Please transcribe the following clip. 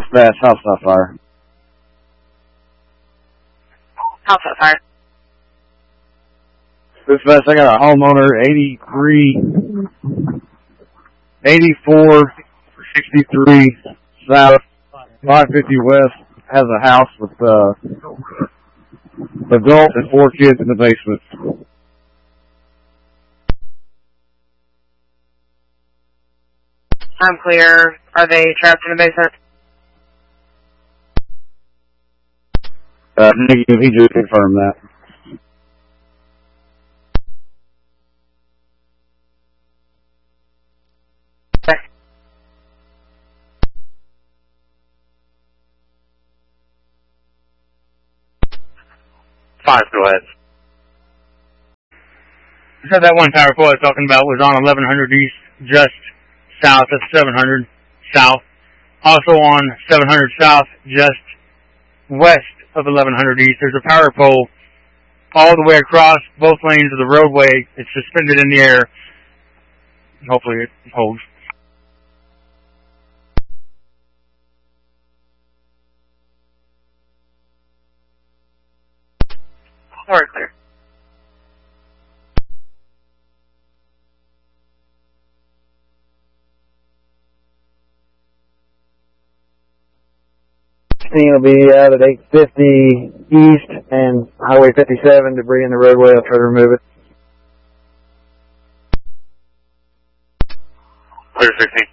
Dispatch, house on fire. House on fire. Dispatch, I got a homeowner, 8463 South, 550 West, has a house with adult and 4 kids in the basement. I'm clear. Are they trapped in the basement? Negative, he just confirmed that. Okay. Fine, go ahead. So that one power pole I was talking about was on 1100 East, just south of 700 South. Also on 700 South, just west of 1100 East. There's a power pole all the way across both lanes of the roadway. It's suspended in the air. Hopefully it holds. All right, clear. Will be out at 850 East and Highway 57. Debris in the roadway. I'll try to remove it. Clear 16.